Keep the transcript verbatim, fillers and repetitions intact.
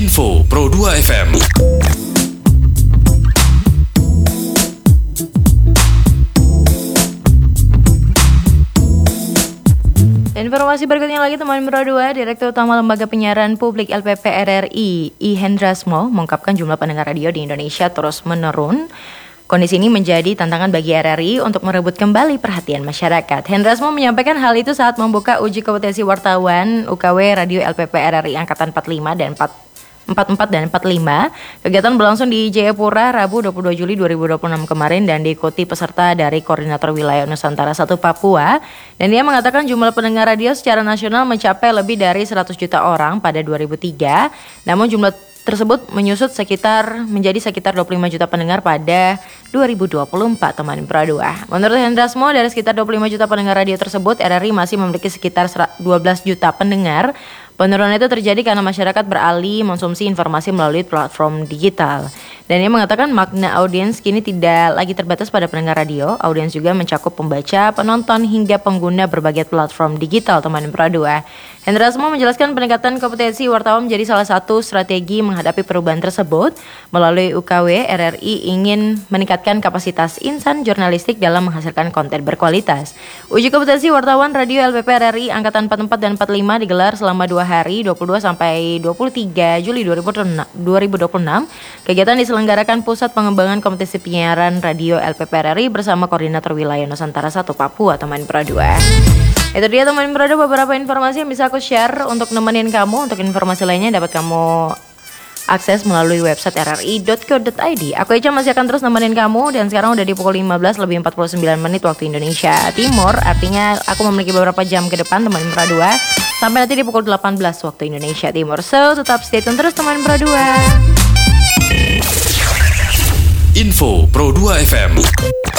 Info Pro dua F M. Informasi berikutnya lagi teman Pro dua, Direktur Utama Lembaga Penyiaran Publik L P P R R I, I Hendrasmo, mengungkapkan jumlah pendengar radio di Indonesia terus menurun. Kondisi ini menjadi tantangan bagi R R I untuk merebut kembali perhatian masyarakat. Hendrasmo menyampaikan hal itu saat membuka uji kompetensi wartawan U K W Radio L P P R R I Angkatan empat puluh lima dan empat puluh empat dan empat puluh lima. Kegiatan berlangsung di Jayapura Rabu dua puluh dua Juli dua ribu dua puluh enam kemarin dan diikuti peserta dari Koordinator Wilayah Nusantara satu Papua. Dan dia mengatakan jumlah pendengar radio secara nasional mencapai lebih dari seratus juta orang pada dua ribu tiga. Namun jumlah tersebut menyusut sekitar menjadi sekitar dua puluh lima juta pendengar pada dua ribu dua puluh empat, teman Pro dua. Menurut Hendrasmo, dari sekitar dua puluh lima juta pendengar radio tersebut, R R I masih memiliki sekitar dua belas juta pendengar. Penurunan itu terjadi karena masyarakat beralih mengonsumsi informasi melalui platform digital. Dan ia mengatakan makna audiens kini tidak lagi terbatas pada pendengar radio. Audiens juga mencakup pembaca, penonton, hingga pengguna berbagai platform digital, teman Pro dua. Hendrasmo menjelaskan peningkatan kompetensi wartawan menjadi salah satu strategi menghadapi perubahan tersebut. Melalui U K W, R R I ingin meningkatkan kapasitas insan jurnalistik dalam menghasilkan konten berkualitas. Uji kompetensi wartawan radio L P P R R I Angkatan empat puluh empat dan empat puluh lima digelar selama dua hari, dua puluh dua sampai dua puluh tiga Juli dua ribu dua puluh enam. Kegiatan diselenggarakan Pusat Pengembangan Kompetensi Penyiaran Radio L P P R R I bersama Koordinator Wilayah Nusantara satu Papua, teman Pro dua. Itu dia teman Pro dua, beberapa informasi yang bisa aku share untuk nemenin kamu. Untuk informasi lainnya dapat kamu akses melalui website r r i dot co dot i d. Aku Echa masih akan terus nemenin kamu. Dan sekarang udah di pukul lima belas lebih empat puluh sembilan menit waktu Indonesia Timur. Artinya aku memiliki beberapa jam ke depan, teman Pro dua, sampai nanti di pukul delapan belas waktu Indonesia Timur. So tetap stay tune terus, teman Pro dua. Info Pro dua F M.